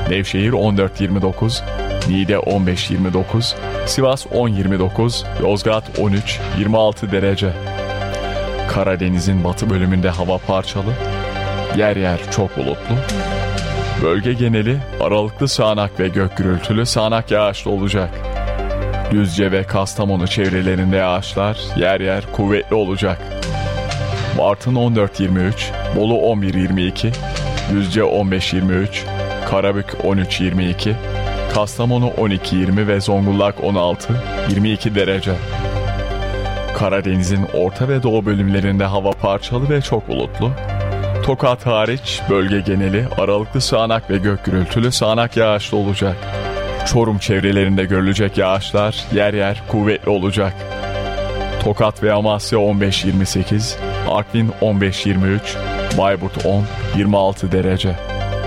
Nevşehir 14-29, Niğde 15-29, Sivas 10-29, Yozgat 13-26 derece. Karadeniz'in batı bölümünde hava parçalı, yer yer çok bulutlu. Bölge geneli aralıklı sağanak ve gök gürültülü sağanak yağışlı olacak. Düzce ve Kastamonu çevrelerinde yağışlar yer yer kuvvetli olacak. Bartın 14-23, Bolu 11-22, Düzce 15-23, Karabük 13-22, Kastamonu 12-20 ve Zonguldak 16-22 derece. Karadeniz'in orta ve doğu bölümlerinde hava parçalı ve çok bulutlu. Tokat hariç bölge geneli aralıklı sağanak ve gök gürültülü sağanak yağışlı olacak. Çorum çevrelerinde görülecek yağışlar yer yer kuvvetli olacak. Tokat ve Amasya 15-28, Artvin 15-23, Bayburt 10-26 derece.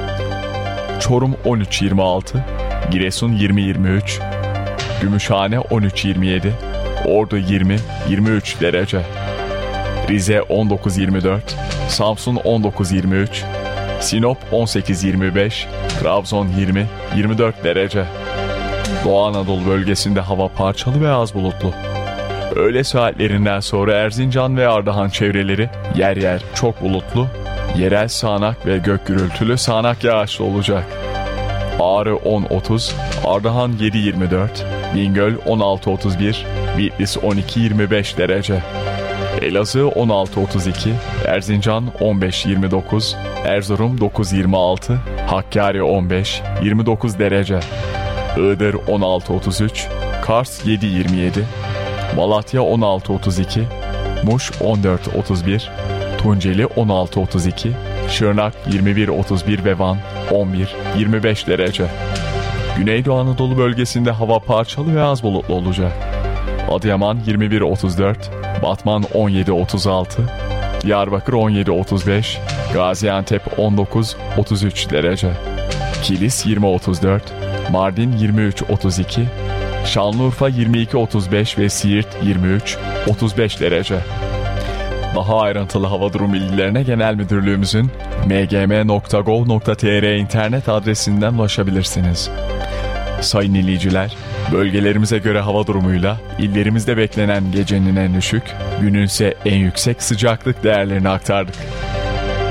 Çorum 13-26, Giresun 20-23, Gümüşhane 13-27, Ordu 20-23 derece. Rize 19-24, Samsun 19-23, Sinop 18-25, Trabzon 20-24 derece. Doğu Anadolu bölgesinde hava parçalı ve az bulutlu. Öğle saatlerinden sonra Erzincan ve Ardahan çevreleri yer yer çok bulutlu, yerel sağanak ve gök gürültülü sağanak yağışlı olacak. Ağrı 10-30, Ardahan 7-24, Bingöl 16-31, Bitlis 12-25 derece. Elazığ 16-32, Erzincan 15-29, Erzurum 9-26, Hakkari 15-29 derece. Iğdır 16-33, Kars 7-27, Malatya 16-32, Muş 14-31, Tunceli 16-32, Şırnak 21-31 ve Van 11-25 derece. Güneydoğu Anadolu bölgesinde hava parçalı ve az bulutlu olacak. Adıyaman 21-34, Batman 17-36, Diyarbakır 17-35, Gaziantep 19-33 derece. Kilis 20-34, Mardin 23-32, Şanlıurfa 22-35 ve Siirt 23-35 derece. Daha ayrıntılı hava durum bilgilerine Genel Müdürlüğümüzün mgm.gov.tr internet adresinden ulaşabilirsiniz. Sayın dinleyiciler, bölgelerimize göre hava durumuyla illerimizde beklenen gecenin en düşük, günün ise en yüksek sıcaklık değerlerini aktardık.